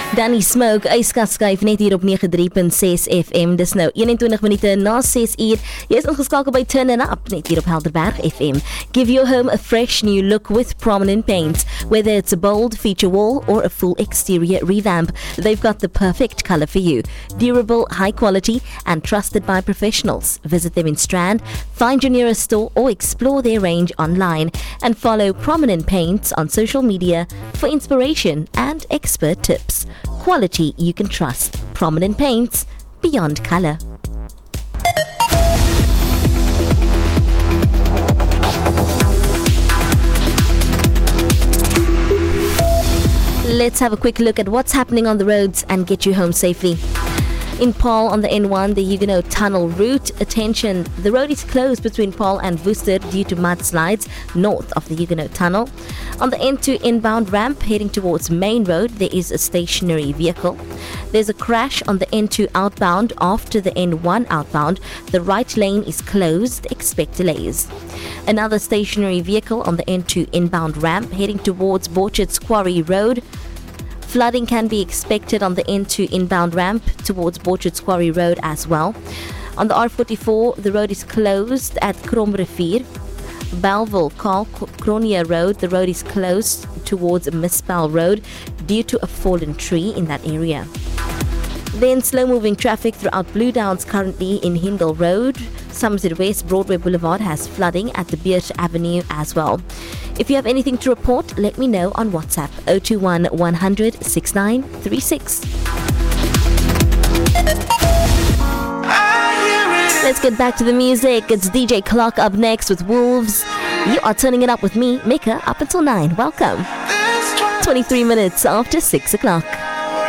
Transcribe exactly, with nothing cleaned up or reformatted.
Danny Smoke, yskas skuif net hier op nege drie punt ses F M. Dis nou eenentwintig minute na ses uur. Jy is ingeskakel by Turn It Up, net hier op Helderberg F M. Give your home a fresh new look with prominent paints. Whether it's a bold feature wall or a full exterior revamp, they've got the perfect color for you. Durable, high quality, and trusted by professionals. Visit them in Strand, find your nearest store, or explore their range online. And follow Prominent Paints on social media for inspiration and expert tips. Quality you can trust. Prominent Paints, beyond color. Let's have a quick look at what's happening on the roads and get you home safely. In Paarl on the N one, the Huguenot Tunnel route. Attention, the road is closed between Paarl and Worcester due to mudslides north of the Huguenot Tunnel. On the N two inbound ramp heading towards Main Road, there is a stationary vehicle. There's a crash on the N two outbound after the N one outbound. The right lane is closed, expect delays. Another stationary vehicle on the N two inbound ramp heading towards Borchards Quarry Road. Flooding can be expected on the N two inbound ramp towards Borchards Quarry Road as well. On the R forty-four, the road is closed at Kromrivier. Bellville, Karl Kronia Road, the road is closed towards Mispel Road due to a fallen tree in that area. Then slow-moving traffic throughout Blue Downs currently in Hindle Road. Somerset West Broadway Boulevard has flooding at the Beert Avenue as well. If you have anything to report, let me know on WhatsApp oh two one, one hundred, sixty-nine thirty-six. Let's get back to the music. It's D J Clock up next with Wolves. You are turning it up with me, Mika, up until nine. Welcome. twenty-three minutes after six o'clock.